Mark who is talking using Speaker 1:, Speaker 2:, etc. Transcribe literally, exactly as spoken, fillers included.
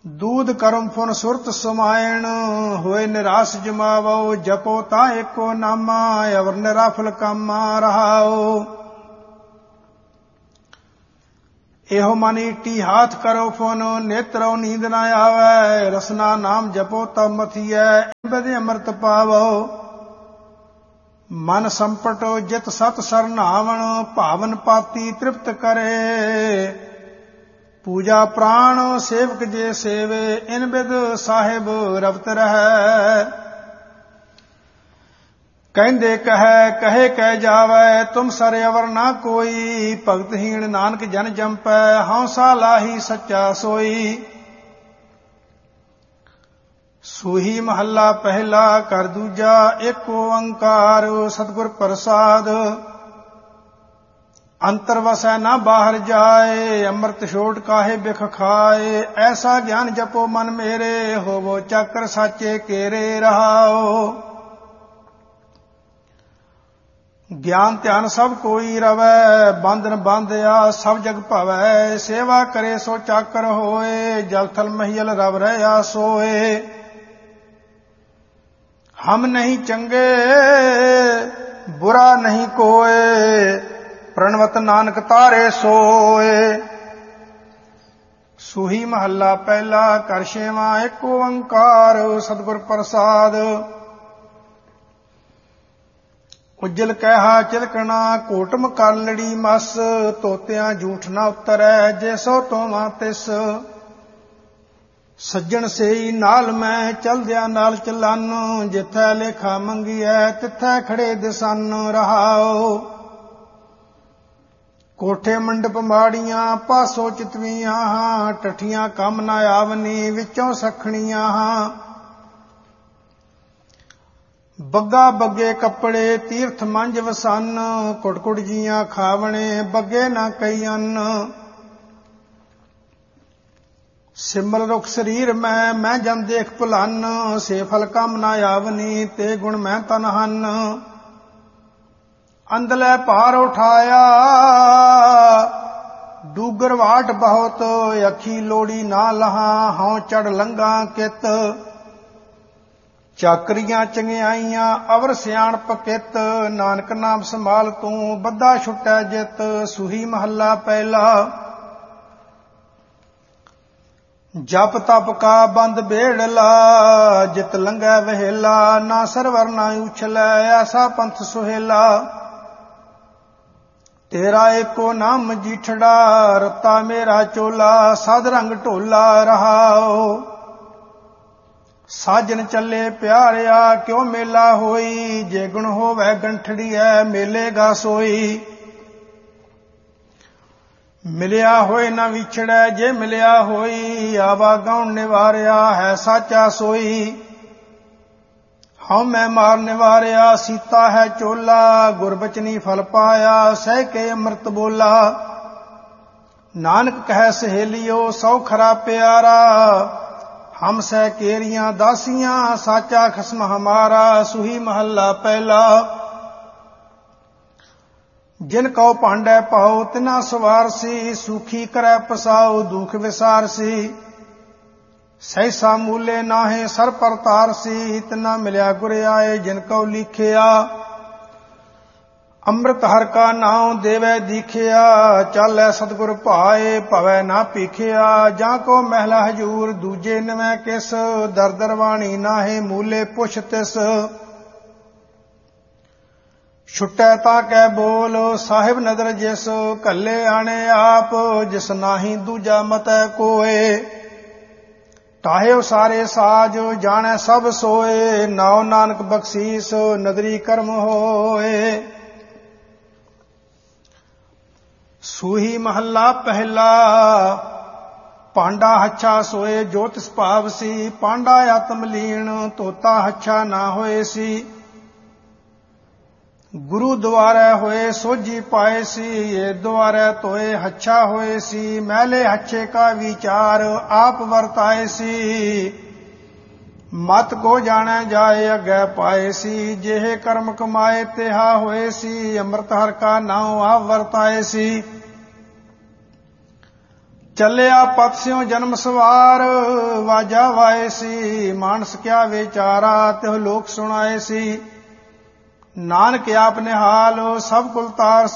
Speaker 1: दूध करम फुन सुरत समायण होए निराश जमावो जपो ता एको नामा अवर निराफल कामा रहाओ। एहो मन ईटी हाथ करो फुन नेत्रो नींद न आवे रसना नाम जपो तब मथिए बदे अमृत पावो। मन संपट जित सत सरनावण भावन पाती तृप्त करे पूजा प्राण सेवक जे सेवे इन बिद साहिब रवत रहै। कहंदे कहे कहे कह जावै तुम सर अवर ना कोई भगतहीन नानक जन जंपै हौसा लाही सच्चा सोई। सूही महला पहला कर दूजा एक ओंकार सतगुर प्रसाद अंतर वसै ना बाहर जाए अमृत छोड़ काहे बिख खाए। ऐसा ज्ञान जपो मन मेरे होवो चक्र साचे केरे रहाओ। ज्ञान ध्यान सब कोई रवै बंधन बांधया सब जग भवै सेवा करे सो चाकर होए जल थल महियल रव रहा सोए। हम नहीं चंगे बुरा नहीं कोए प्रणवत नानक तारे सोए। सूही महला पहला कर छेवां एक ओंकार सतगुर प्रसाद। उज्जल कहा चिलकना कोटम कर लड़ी मस तोतियां झूठ न उतरै जे सो तोवां तिस। सज्जन सेई नाल मैं चलदिया नाल चलन जिथै लेखा मंगिए तिथै खड़े दिसन रहाओ। कोठे मंडप माड़ियां पासो चितवियां हां टठियां कम ना आवनी विचों सखणियां हां। बग्गा बग्गे कपड़े तीर्थ मंज वसन कुड़कुड़ जियां खावणे बग्गे ना कई अन्न। सिमर रुख शरीर मैं मैं जन देख भुलन से फल कम ना आवनी ते गुण मैं तन हन। अंदले भार उठाया डूगर वाट बहुत अखी लोड़ी ना लहा हौं चढ़ लंघा कित। चाकरियां चंगियाइयां अवर सियाणप कित नानक नाम संभाल तू बद्धा छुटै जित। सूही महला पहला जप तप का बंद बेड़ला जित लंघै वहेला ना सरवर ना उछलै ऐसा पंथ सुहेला। तेरा एको नाम जीठड़ा रत्ता मेरा चोला साध रंग ढोला रहाओ। साजन चले प्यारिया क्यों मेला होई जे गुण होवै गंठड़ी है मेलेगा सोई। मिलिया होए न विछड़ै जे मिलिया होई आवा गौण निवारिया है साचा सोई। हम मैं मार निवारिया सीता है चोला गुरबचनी फल पाया सह के अमृत बोला। नानक कह सहेलियो सौ खरा प्यारा हम सह केरियां दासियां साचा खसम हमारा। सूही महला पहला जिन कौ भांडै पाओ तिना सवार सी सूखी करै पसाओ दुख विसार सी। सहसा मूले नाहे सर पर तार सी इतना मिलिया गुर आए जिनको लिखिया। अमृत हर का नाम देवै दीखिया चालै सतगुर भाए भवै ना पीखिया। जां को महला हजूर दूजे नवै किस दर दरवाणी नाहे मूले पुछ तिस। छुटै ता कै बोल साहिब नदर जिस कल्ले आने आप जिस नाही दूजा मतै कोए। ताहे सारे साज जाने सब सोए नाव नानक बख्शीस नदरी कर्म होए। सूही महला पहला पांडा हच्छा सोए ज्योतिष भाव सी पांडा आत्म लीन तोता हच्छा ना होए सी। गुरु द्वारे होए सोझी पाए सी ये द्वारे तोए हच्छा होए सी। मैले हच्छे का विचार आप वर्ताए सी मत को जाने जाए अगे पाए सी। जेहे कर्म कमाए तेहा होए सी अमृत हर का नाम आप वर्ताए सी। ਚੱਲਿਆ ਪਤ ਸਿਉ ਜਨਮ ਸਵਾਰ ਵਾਜਾ ਵਾਏ ਸੀ ਮਾਨਸ ਕਿਆ ਵਿਚਾਰਾ ਤਿਹੁ ਲੋਕ ਸੁਣਾਏ ਸੀ ਨਾਨਕ ਆਪ ਨਿਹਾਲ ਸਭ ਕੁਲ ਤਾਰ